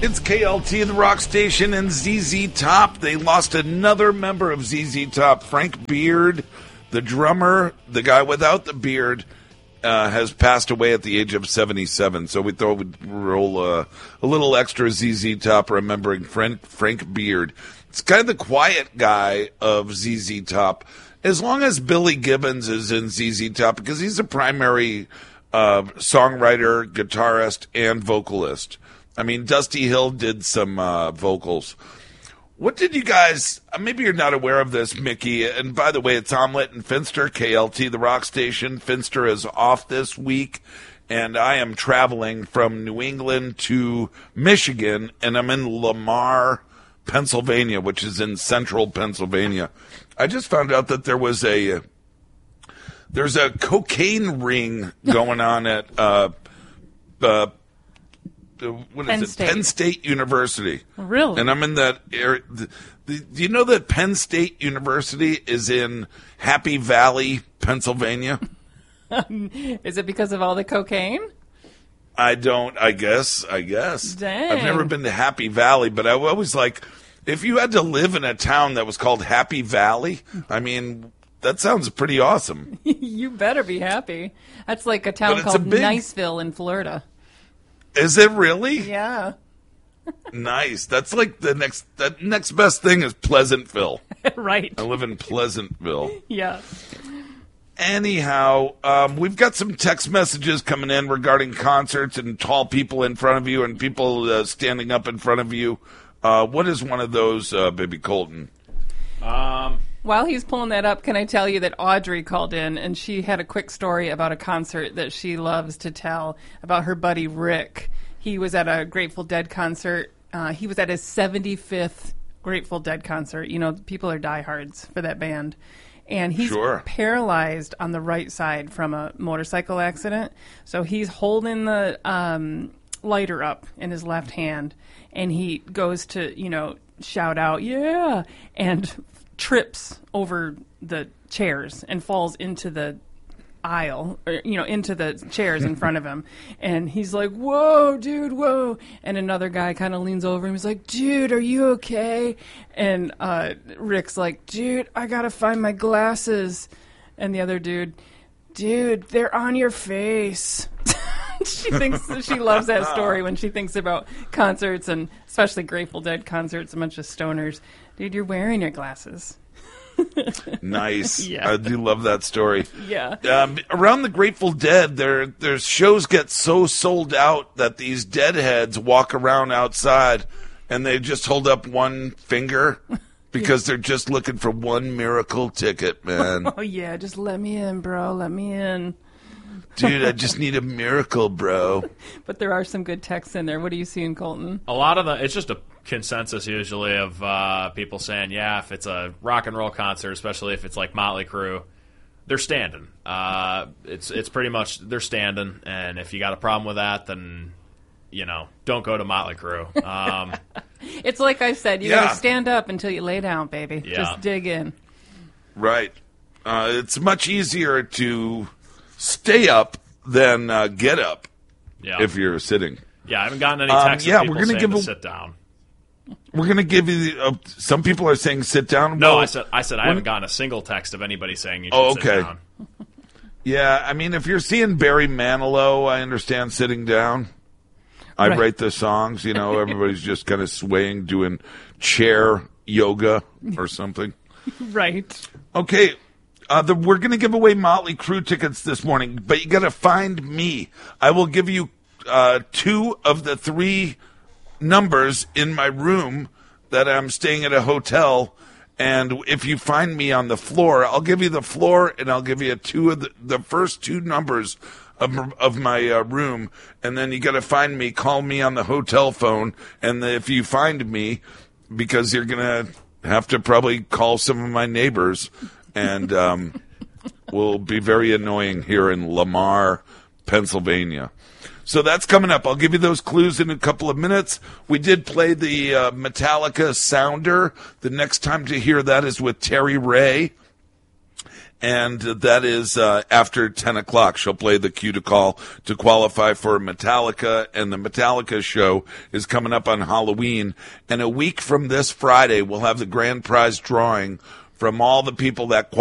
It's KLT, the rock station, and ZZ Top. They lost another member of ZZ Top. Frank Beard, the drummer, the guy without the beard, has passed away at the age of 77. So we thought we'd roll a little extra ZZ Top remembering Frank Beard. It's kind of the quiet guy of ZZ Top. As long as Billy Gibbons is in ZZ Top, because he's a primary songwriter, guitarist, and vocalist. I mean, Dusty Hill did some vocals. What did you guys, maybe you're not aware of this, Mickey, and by the way, it's Omelette and Finster, KLT, the rock station. Finster is off this week, and I am traveling from New England to Michigan, and I'm in Lamar, Pennsylvania, which is in central Pennsylvania. I just found out that there's a cocaine ring going on at Penn State University. Really? And I'm in that area. Do you know that Penn State University is in Happy Valley, Pennsylvania? Is it because of all the cocaine? I guess. Dang. I've never been to Happy Valley, but I always like, if you had to live in a town that was called Happy Valley, I mean, that sounds pretty awesome. You better be happy. That's like a town called Niceville in Florida. Is it really? Yeah. Nice. That's like the next best thing is Pleasantville. Right. I live in Pleasantville. Yeah. Anyhow, we've got some text messages coming in regarding concerts and tall people in front of you and people standing up in front of you. What is one of those, Baby Colton? While he's pulling that up, can I tell you that Audrey called in and she had a quick story about a concert that she loves to tell about her buddy Rick. He was at a Grateful Dead concert. He was at his 75th Grateful Dead concert. You know, people are diehards for that band. And he's paralyzed on the right side from a motorcycle accident. So he's holding the lighter up in his left hand. And he goes to, shout out, yeah, and trips over the chairs and falls into the aisle, or, into the chairs in front of him. And he's like, whoa, dude, whoa. And another guy kind of leans over him. He's like, dude, are you okay? And Rick's like, dude, I got to find my glasses. And the other dude, they're on your face. She loves that story when she thinks about concerts, and especially Grateful Dead concerts, a bunch of stoners. Dude, you're wearing your glasses. Nice. Yeah. I do love that story. Yeah. Around the Grateful Dead, their shows get so sold out that these deadheads walk around outside and they just hold up one finger because they're just looking for one miracle ticket, man. Oh, yeah. Just let me in, bro. Let me in. Dude, I just need a miracle, bro. But there are some good texts in there. What are you seeing, Colton? A lot of it's just a consensus usually of people saying, yeah, if it's a rock and roll concert, especially if it's like Motley Crue, they're standing. It's pretty much they're standing, and if you got a problem with that, then don't go to Motley Crue. It's like I said, you got to stand up until you lay down, baby. Yeah. Just dig in. Right. It's much easier to stay up than get up if you're sitting. Yeah, I haven't gotten any texts of people we're gonna saying give to sit down. We're going to give you some people are saying sit down. No, well, I said I haven't gotten a single text of anybody saying you should sit down. Yeah, I mean, if you're seeing Barry Manilow, I understand sitting down. I write the songs, everybody's just kind of swaying, doing chair yoga or something. Right. Okay. We're going to give away Motley Crue tickets this morning, but you got to find me. I will give you 2 of the 3 numbers in my room that I'm staying at a hotel, and if you find me on the floor, I'll give you the floor, and I'll give you 2 of the first 2 numbers of my room, and then you got to find me. Call me on the hotel phone, and if you find me, because you're gonna have to probably call some of my neighbors, and will be very annoying here in Lamar, Pennsylvania. So that's coming up. I'll give you those clues in a couple of minutes. We did play the Metallica Sounder. The next time to hear that is with Terry Ray. and that is after 10 o'clock. She'll play the cue to call to qualify for Metallica, and the Metallica show is coming up on Halloween. And a week from this Friday, we'll have the grand prize drawing from all the people that